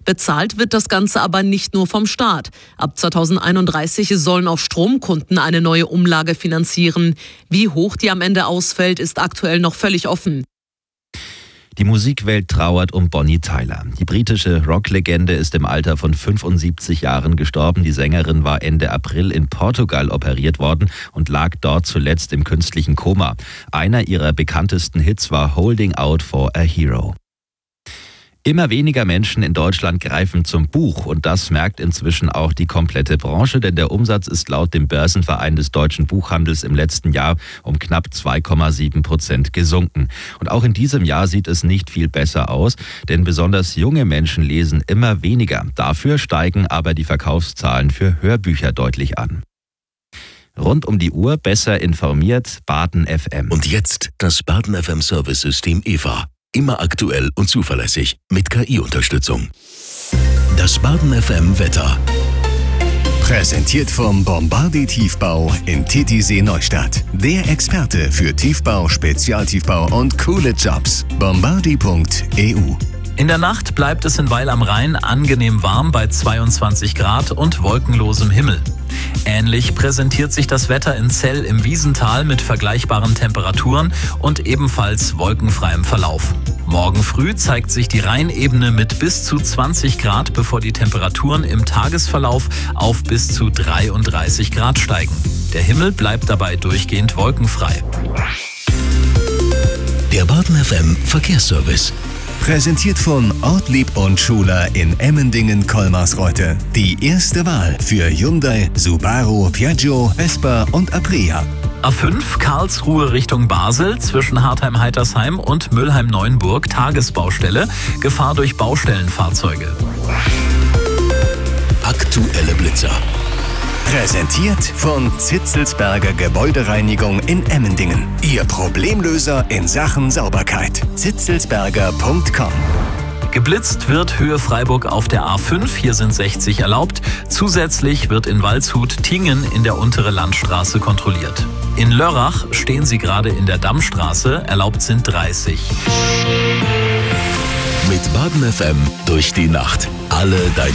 Bezahlt wird das Ganze aber nicht nur vom Staat. Ab 2031 sollen auch Stromkunden eine neue Umlage finanzieren. Wie hoch die am Ende ausfällt, ist aktuell noch völlig offen. Die Musikwelt trauert um Bonnie Tyler. Die britische Rocklegende ist im Alter von 75 Jahren gestorben. Die Sängerin war Ende April in Portugal operiert worden und lag dort zuletzt im künstlichen Koma. Einer ihrer bekanntesten Hits war Holding Out for a Hero. Immer weniger Menschen in Deutschland greifen zum Buch und das merkt inzwischen auch die komplette Branche, denn der Umsatz ist laut dem Börsenverein des deutschen Buchhandels im letzten Jahr um knapp 2,7% gesunken. Und auch in diesem Jahr sieht es nicht viel besser aus, denn besonders junge Menschen lesen immer weniger. Dafür steigen aber die Verkaufszahlen für Hörbücher deutlich an. Rund um die Uhr besser informiert, Baden FM. Und jetzt das Baden FM Service-System EVA. Immer aktuell und zuverlässig mit KI-Unterstützung. Das Baden FM Wetter. Präsentiert vom Bombardier Tiefbau in Titisee Neustadt. Der Experte für Tiefbau, Spezialtiefbau und coole Jobs. Bombardier.eu. In der Nacht bleibt es in Weil am Rhein angenehm warm bei 22 Grad und wolkenlosem Himmel. Ähnlich präsentiert sich das Wetter in Zell im Wiesental mit vergleichbaren Temperaturen und ebenfalls wolkenfreiem Verlauf. Morgen früh zeigt sich die Rheinebene mit bis zu 20 Grad, bevor die Temperaturen im Tagesverlauf auf bis zu 33 Grad steigen. Der Himmel bleibt dabei durchgehend wolkenfrei. Der Baden FM Verkehrsservice. Präsentiert von Ortlieb und Schuler in Emmendingen-Kolmarsreuth. Die erste Wahl für Hyundai, Subaru, Piaggio, Vespa und Aprilia. A5 Karlsruhe Richtung Basel zwischen Hartheim-Heitersheim und Mülheim-Neuenburg Tagesbaustelle. Gefahr durch Baustellenfahrzeuge. Aktuelle Blitzer. Präsentiert von Zitzelsberger Gebäudereinigung in Emmendingen. Ihr Problemlöser in Sachen Sauberkeit. zitzelsberger.com. Geblitzt wird Höhe Freiburg auf der A5, hier sind 60 erlaubt. Zusätzlich wird in Waldshut-Tingen in der untere Landstraße kontrolliert. In Lörrach stehen Sie gerade in der Dammstraße, erlaubt sind 30. Mit Baden FM durch die Nacht. Alle deine